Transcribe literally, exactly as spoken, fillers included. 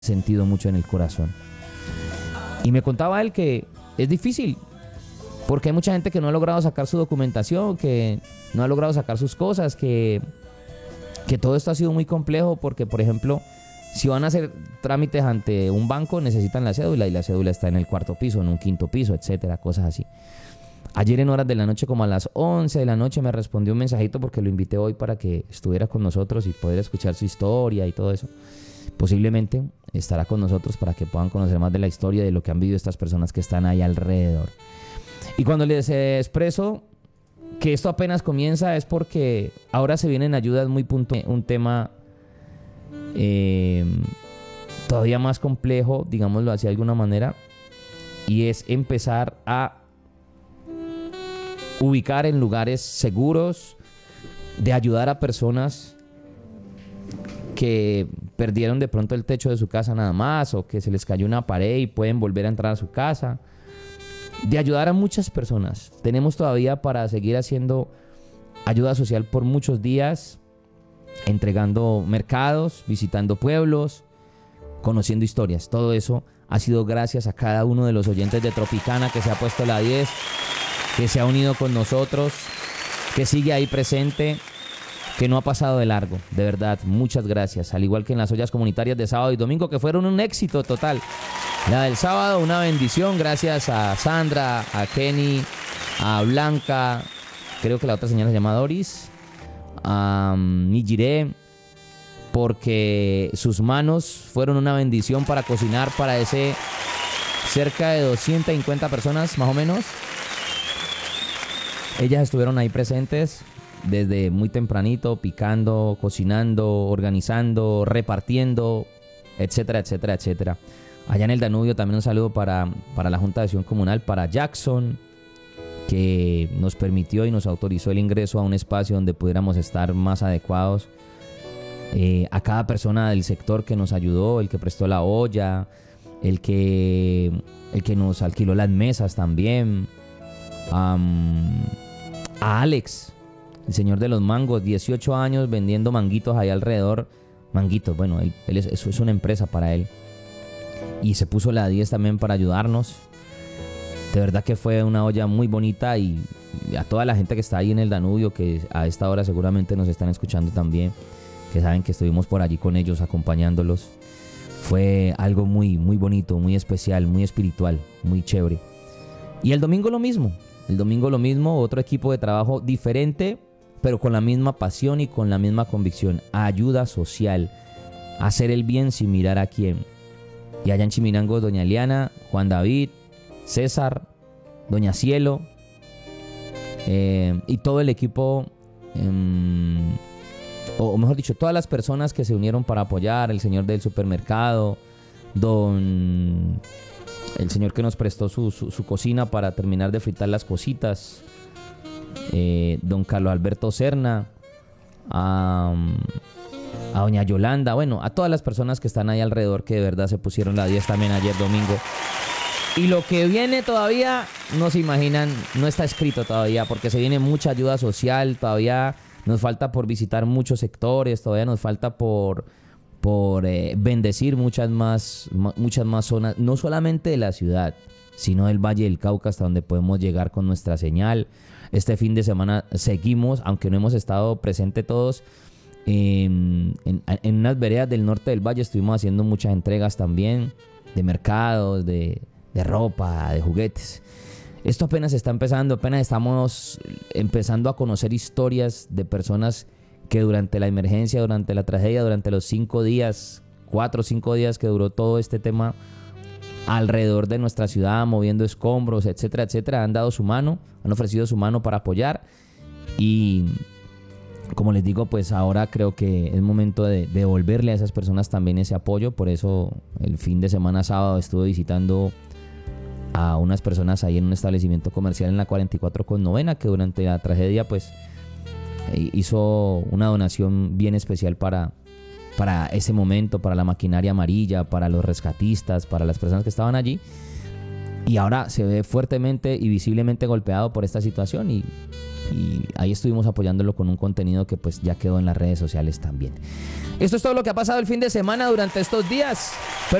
sentido mucho en el corazón. Y me contaba él que es difícil, porque hay mucha gente que no ha logrado sacar su documentación, que no ha logrado sacar sus cosas, que, que todo esto ha sido muy complejo, porque, por ejemplo, si van a hacer trámites ante un banco, necesitan la cédula, y la cédula está en el cuarto piso, en un quinto piso, etcétera, cosas así. Ayer en horas de la noche, como a las once de la noche, me respondió un mensajito porque lo invité hoy para que estuviera con nosotros y poder escuchar su historia y todo eso. Posiblemente estará con nosotros para que puedan conocer más de la historia, de lo que han vivido estas personas que están ahí alrededor. Y cuando les expreso que esto apenas comienza es porque ahora se vienen ayudas muy puntuales. Un tema eh, todavía más complejo, digámoslo así de alguna manera, y es empezar a ubicar en lugares seguros, de ayudar a personas que perdieron de pronto el techo de su casa nada más, o que se les cayó una pared y pueden volver a entrar a su casa, de ayudar a muchas personas. Tenemos todavía para seguir haciendo ayuda social por muchos días, entregando mercados, visitando pueblos, conociendo historias. Todo eso ha sido gracias a cada uno de los oyentes de Tropicana que se ha puesto la diez, que se ha unido con nosotros, que sigue ahí presente, que no ha pasado de largo. De verdad, muchas gracias. Al igual que en las ollas comunitarias de sábado y domingo, que fueron un éxito total. La del sábado, una bendición. Gracias a Sandra, a Kenny, a Blanca, creo que la otra señora se llama Doris, a Nijire, porque sus manos fueron una bendición para cocinar para ese cerca de doscientas cincuenta personas, más o menos. Ellas estuvieron ahí presentes desde muy tempranito, picando, cocinando, organizando, repartiendo, etcétera, etcétera, etcétera. Allá en el Danubio también un saludo para, para la Junta de Acción Comunal, para Jackson, que nos permitió y nos autorizó el ingreso a un espacio donde pudiéramos estar más adecuados. Eh, a cada persona del sector que nos ayudó, el que prestó la olla, el que, el que nos alquiló las mesas también. Um, a Alex, el señor de los mangos, dieciocho años vendiendo manguitos ahí alrededor. Manguitos, bueno, él, él es, eso es una empresa para él. Y se puso la diez también para ayudarnos. De verdad que fue una olla muy bonita, y, y a toda la gente que está ahí en el Danubio, que a esta hora seguramente nos están escuchando también, que saben que estuvimos por allí con ellos acompañándolos. Fue algo muy, muy bonito, muy especial, muy espiritual, muy chévere. Y el domingo lo mismo. El domingo lo mismo, otro equipo de trabajo diferente, pero con la misma pasión y con la misma convicción. Ayuda social, hacer el bien sin mirar a quién. Y allá en Chimirango, doña Eliana, Juan David, César, doña Cielo, eh, y todo el equipo, eh, o, o mejor dicho, todas las personas que se unieron para apoyar, el señor del supermercado, don... el señor que nos prestó su, su, su cocina para terminar de fritar las cositas, eh, don Carlos Alberto Serna, a, a doña Yolanda, bueno, a todas las personas que están ahí alrededor, que de verdad se pusieron la diez también ayer domingo. Y lo que viene todavía, no se imaginan, no está escrito todavía, porque se viene mucha ayuda social, todavía nos falta por visitar muchos sectores, todavía nos falta por... por eh, bendecir muchas más, muchas más zonas, no solamente de la ciudad, sino del Valle del Cauca, hasta donde podemos llegar con nuestra señal. Este fin de semana seguimos, aunque no hemos estado presentes todos, en, en, en unas veredas del norte del valle estuvimos haciendo muchas entregas también, de mercados, de, de ropa, de juguetes. Esto apenas está empezando, apenas estamos empezando a conocer historias de personas que durante la emergencia, durante la tragedia, durante los cinco días, cuatro o cinco días que duró todo este tema alrededor de nuestra ciudad, moviendo escombros, etcétera, etcétera, han dado su mano, han ofrecido su mano para apoyar. Y como les digo, pues ahora creo que es momento de devolverle a esas personas también ese apoyo. Por eso el fin de semana sábado estuve visitando a unas personas ahí en un establecimiento comercial en la cuarenta y cuatro con novena, que durante la tragedia pues hizo una donación bien especial para, para ese momento, para la maquinaria amarilla, para los rescatistas, para las personas que estaban allí. Y ahora se ve fuertemente y visiblemente golpeado por esta situación, y y ahí estuvimos apoyándolo con un contenido que pues ya quedó en las redes sociales también. Esto es todo lo que ha pasado el fin de semana durante estos días.